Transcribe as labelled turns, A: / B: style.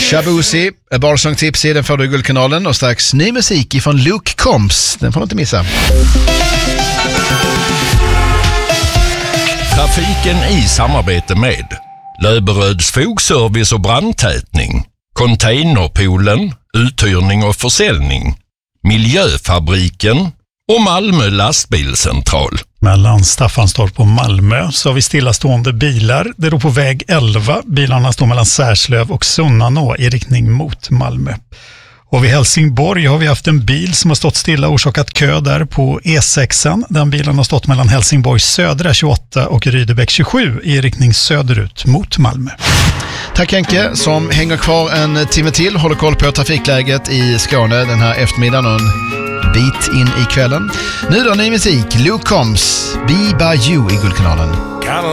A: Shabuzi, Barsångtips i den för Guldkanalen och strax ny musik ifrån Luke Combs. Den får du inte missa.
B: Trafiken i samarbete med Löberöds fogservice och brandtätning, Containerpoolen, uthyrning och försäljning, Miljöfabriken och Malmö lastbilscentral.
C: Mellan Staffanstorp och Malmö så har vi stillastående bilar. Det är då på väg 11. Bilarna står mellan Särslöv och Sunnanå i riktning mot Malmö. Och vid Helsingborg har vi haft en bil som har stått stilla och orsakat kö där på E6. Den bilen har stått mellan Helsingborgs södra 28 och Rydebäck 27 i riktning söderut mot Malmö.
A: Tack Henke som hänger kvar en timme till, håller koll på trafikläget i Skåne den här eftermiddagen och en bit in i kvällen. Nu då ny musik, Luke Combs, Be By You i Guldkanalen.